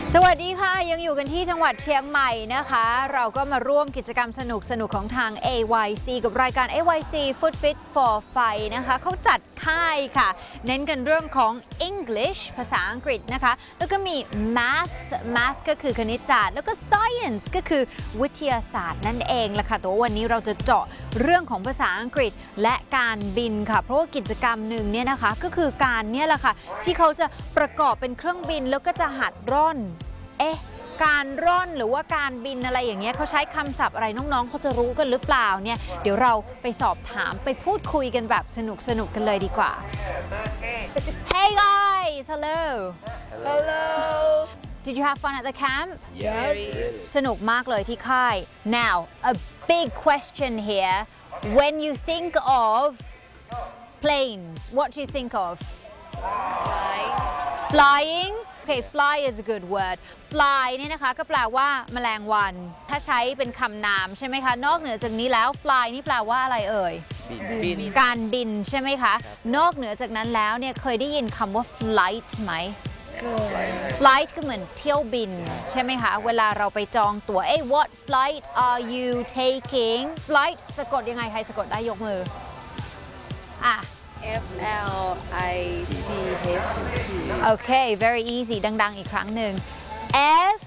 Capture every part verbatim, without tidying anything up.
สวัสดีค่ะยังอยู่กันที่จังหวัดเชียงใหม่นะคะเราก็มาร่วมกิจกรรมสนุกสนุกของทาง เอ วาย ซี กับรายการ เอ วาย ซี Food Fit for Fight นะคะเขาจัดค่ายค่ะเน้นกันเรื่องของ English ภาษาอังกฤษนะคะแล้วก็มี Math Math ก็คือคณิตศาสตร์แล้วก็ Science ก็คือวิทยาศาสตร์นั่นเองล่ะค่ะแต่ว่าวันนี้เราจะเจาะเรื่องของภาษาอังกฤษและการบินค่ะเพราะว่ากิจกรรมหนึ่งเนี่ยนะคะก็คือการเนี่ยแหละค่ะที่เขาจะประกอบเป็นเครื่องบินแล้วก็จะหัดร่อนเอ๊ะการร่อนหรือว่าการบินอะไรอย่างเงี้ยเขาใช้คำศัพท์อะไรน้องๆเขาจะรู้กันหรือเปล่าเนี่ยเดี๋ยวเราไปสอบถามไปพูดคุยกันแบบสนุกสนุกกันเลยดีกว่า Hey guys hello Hello Did you have fun at the camp Yes สนุกมากเลยที่ค่าย Now a big question here when you think of planes what do you think of Fly flying Okay fly is a good word fly นี่นะคะก็แปลว่าแมลงวันถ้าใช้เป็นคำนามใช่ไหมคะนอกเหนือจากนี้แล้ว fly นี่แปลว่าอะไรเอ่ยบินการบินใช่ไหมคะนอกเหนือจากนั้นแล้วเนี่ยเคยได้ยินคำว่า flight ไหม flight ก็เหมือนเที่ยวบินใช่ไหมคะเวลาเราไปจองตั๋วเอ้ what flight are you taking flight สะกดยังไงใครสะกดได้ยกมืออ่ะ F L I G H T โอเค very easy ดังๆอีกครั้งหนึ่ง F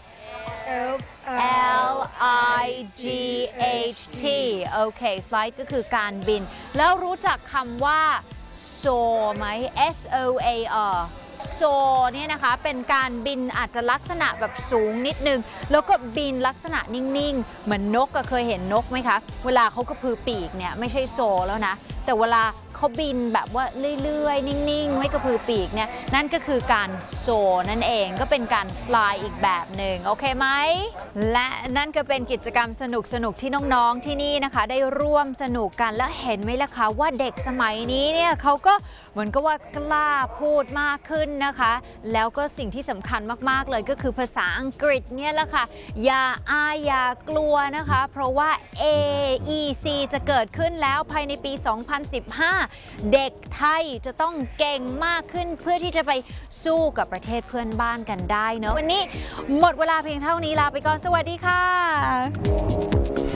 L I G H T โอเค flight ก็คือการบินแล้วรู้จักคำว่า soar ไหม S O A R soar เนี่ยนะคะเป็นการบินอาจจะลักษณะแบบสูงนิดนึงแล้วก็บินลักษณะนิ่งๆเหมือนนกก็เคยเห็นนกไหมคะเวลาเขากระพือปีกเนี่ยไม่ใช่โซแล้วนะแต่เวลาเขาบินแบบว่าเรื่อยๆนิ่งๆไม่กระพือปีกเนี่ยนั่นก็คือการโซนั่นเองก็เป็นการ fly อีกแบบหนึ่งโอเคไหมและนั่นก็เป็นกิจกรรมสนุกๆที่น้องๆที่นี่นะคะได้ร่วมสนุกกันและเห็นไหมล่ะคะว่าเด็กสมัยนี้เนี่ยเขาก็เหมือนกับว่ากล้าพูดมากขึ้นนะคะแล้วก็สิ่งที่สำคัญมากๆเลยก็คือภาษาอังกฤษเนี่ยแหละค่ะอย่าอายอย่ากลัวนะคะเพราะว่า เอ อี ซี จะเกิดขึ้นแล้วภายในปี สองพันสิบห้า เด็กไทยจะต้องเก่งมากขึ้นเพื่อที่จะไปสู้กับประเทศเพื่อนบ้านกันได้เนอะวันนี้หมดเวลาเพียงเท่านี้ลาไปก่อนสวัสดีค่ะ